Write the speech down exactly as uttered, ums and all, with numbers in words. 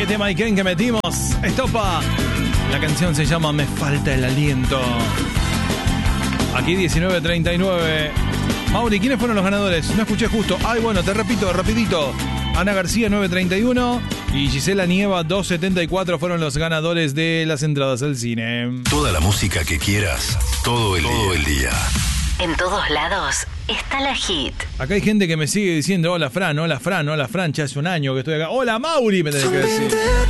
Qué tema y quién que metimos. Estopa. La canción se llama Me falta el aliento. Aquí diecinueve treinta y nueve. Mauri, ¿quiénes fueron los ganadores? No escuché justo. Ay, bueno, te repito, rapidito. Ana García, nueve treinta y uno. Y Gisela Nieva, dos setenta y cuatro fueron los ganadores de las entradas al cine. Toda la música que quieras, todo el, todo el día. En todos lados está la hit. Acá hay gente que me sigue diciendo, hola Fran, hola Fran, hola Fran, ya hace un año que estoy acá. Hola Mauri, me tenés que decir.